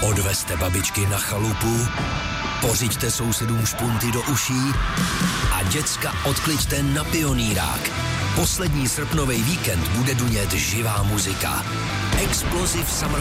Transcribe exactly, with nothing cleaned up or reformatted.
Odvezte babičky na chalupu, pořiďte sousedům špunty do uší a děcka odkliďte na pionýrák. Poslední srpnový víkend bude dunět živá muzika. Explosive Summer